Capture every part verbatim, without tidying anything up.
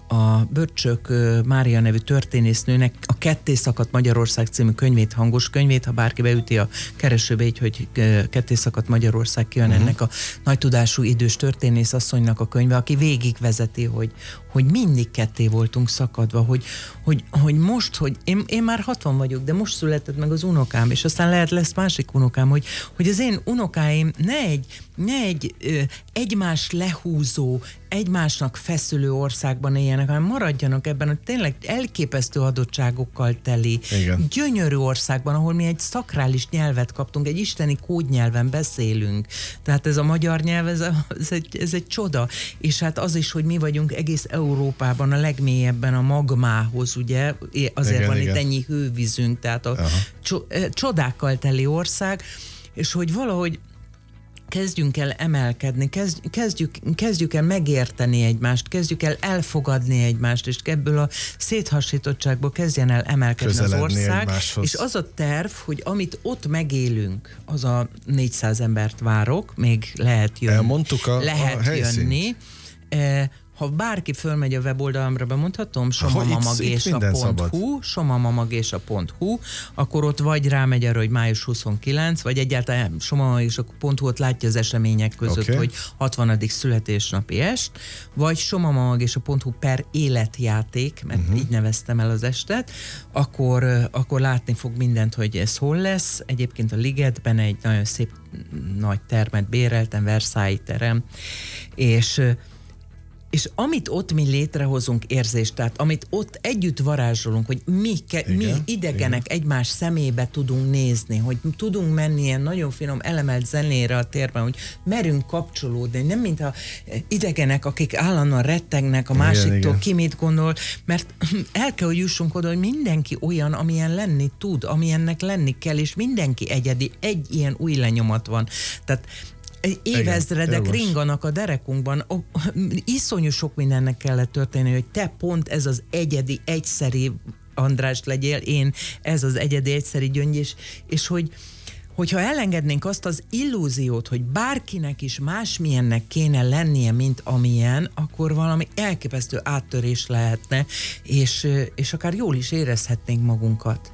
a Börcsök Mária nevű történésznőnek a Ketté szakadt Magyarország című könyvét, hangos könyvét, ha bárki beüti a keresőbe így, hogy Ketté szakadt Magyarország, kijön uh-huh. ennek a nagy tudású idős történész asszonynak a könyve, aki végigvezeti, hogy, hogy mindig ketté voltunk szakadva, hogy, hogy, hogy most, hogy én, én már hatvan vagyok, de most született meg az unokám, és aztán lehet lesz másik unokám, hogy, hogy az én unokáim ne egy, ne egy ö, egymás lehúzó, egymásnak feszülő országban éljenek, hanem maradjanak ebben a tényleg elképesztő adottságokkal teli, igen. gyönyörű országban, ahol mi egy szakrális nyelvet kaptunk, egy isteni kódnyelven beszélünk. Tehát ez a magyar nyelv, ez, a, ez, egy, ez egy csoda. És hát az is, hogy mi vagyunk egész Európában a legmélyebben a magmához, ugye, azért igen, van igen. itt ennyi hővízünk, tehát a Aha. csodákkal teli ország, és hogy valahogy kezdjünk el emelkedni, kezd, kezdjük, kezdjük el megérteni egymást, kezdjük el elfogadni egymást, és ebből a széthasítottságból kezdjen el emelkedni közeledni az ország. Egymáshoz. És az a terv, hogy amit ott megélünk, az a négyszáz embert várok, még lehet jönni. Elmondtuk a, lehet a jönni. E, ha bárki fölmegy a weboldalamra, bemondhatom, somamamagésa pont hu, somamamagésa pont hu, akkor ott vagy rámegy arra, hogy május huszonkilenc, vagy egyáltalán somamamagésa pont hu, ott látja az események között, okay. hogy hatvanadik születésnapi est, vagy somamamagésa pont hu per életjáték, mert uh-huh. így neveztem el az estet, akkor, akkor látni fog mindent, hogy ez hol lesz. Egyébként a Ligetben egy nagyon szép nagy termet béreltem, Versailles terem, és És amit ott mi létrehozunk érzést, tehát amit ott együtt varázsolunk, hogy mi, ke, igen, mi idegenek igen. egymás szemébe tudunk nézni, hogy tudunk menni ilyen nagyon finom elemelt zenére a térben, hogy merünk kapcsolódni, nem mint a idegenek, akik állandóan rettegnek a másiktól, igen, ki mit gondol, mert el kell, hogy jussunk oda, hogy mindenki olyan, amilyen lenni tud, amilyennek lenni kell, és mindenki egyedi, egy ilyen új lenyomat van. Tehát évezredek igen, ringanak a derekunkban. O, iszonyú sok mindennek kellett történni, hogy te pont ez az egyedi, egyszeri András legyél, én ez az egyedi, egyszeri Gyöngy, és, és hogy hogyha elengednénk azt az illúziót, hogy bárkinek is másmilyennek kéne lennie, mint amilyen, akkor valami elképesztő áttörés lehetne, és, és akár jól is érezhetnénk magunkat.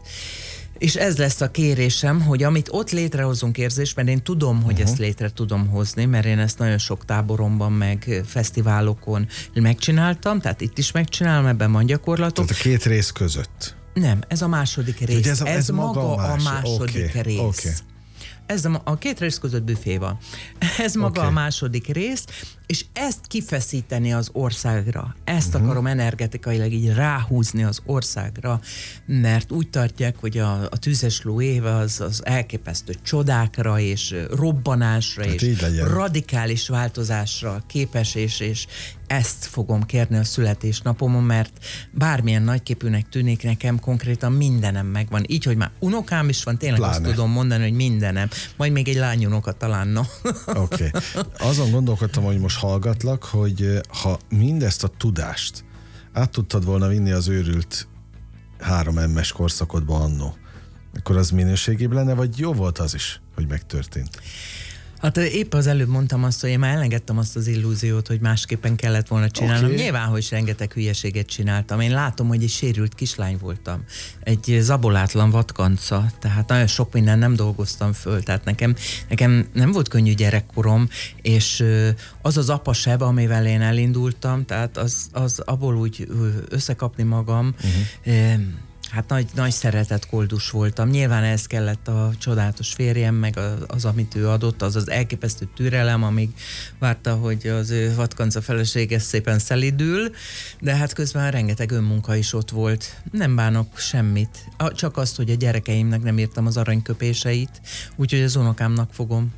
És ez lesz a kérésem, hogy amit ott létrehozunk érzést, mert én tudom, hogy uh-huh. ezt létre tudom hozni, mert én ezt nagyon sok táboromban, meg fesztiválokon megcsináltam, tehát itt is megcsinálom, ebben van gyakorlatok. Tehát a két rész között? Nem, ez a második rész. Ez, a, ez, ez maga, maga a, más. a második okay. rész. Okay. Ez a, a két rész között büfé van. Ez maga okay. a második rész, és ezt kifeszíteni az országra. Ezt uh-huh. akarom energetikailag így ráhúzni az országra, mert úgy tartják, hogy a, a tüzesló éve az, az elképesztő csodákra és robbanásra hát és radikális változásra képes, és, és ezt fogom kérni a születésnapomon, mert bármilyen nagyképűnek tűnik, nekem konkrétan mindenem megvan. Így, hogy már unokám is van, tényleg Pláne. Azt tudom mondani, hogy mindenem. Majd még egy lányunoka talán, no. Oké. Okay. Azon gondolkodtam, hogy most hallgatlak, hogy ha mindezt a tudást át tudtad volna vinni az őrült három em-es korszakodba annó, akkor az minőségébb lenne, vagy jó volt az is, hogy megtörtént? Hát épp az előbb mondtam azt, hogy én már elengedtem azt az illúziót, hogy másképpen kellett volna csinálnom. Okay. Nyilván, hogy rengeteg hülyeséget csináltam. Én látom, hogy egy sérült kislány voltam. Egy zabolátlan vadkanca, tehát nagyon sok minden nem dolgoztam föl. Tehát nekem, nekem nem volt könnyű gyerekkorom, és az az apaseb, amivel én elindultam, tehát az, az abból úgy összekapni magam, uh-huh. Hát nagy, nagy szeretett koldus voltam. Nyilván ez kellett a csodálatos férjem, meg az, az, amit ő adott, az az elképesztő türelem, amíg várta, hogy az ő vadkanca felesége szépen szelidül, de hát közben rengeteg önmunka is ott volt. Nem bánok semmit. Csak azt, hogy a gyerekeimnek nem írtam az aranyköpéseit, úgyhogy az unokámnak fogom.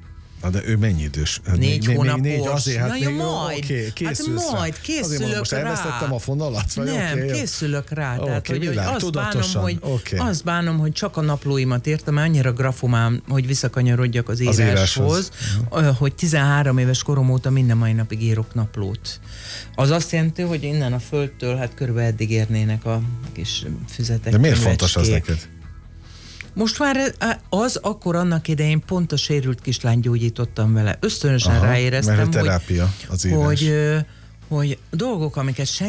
Na de ő mennyi idős? Négy még, hónapos. Még négy, azért, hát ja, még, majd, okay, készülsz hát majd készülök azért most rá. elvesztettem a fonalat? Vagy nem, okay, készülök rá. Okay, tehát, hogy, hogy azt, bánom, hogy, okay. azt bánom, hogy csak a naplóimat értem, annyira grafomám, hogy visszakanyarodjak az, az íráshoz, íráshoz, hogy tizenhárom éves korom óta minden mai napig írok naplót. Az azt jelenti, hogy innen a földtől hát körülbelül eddig érnének a kis füzetek. De miért fontos az neked? Most már az akkor annak idején pont a sérült kislányt gyógyítottam vele. Ösztönösen ráéreztem, mert a terápia, az hogy, hogy, hogy dolgok, amiket senki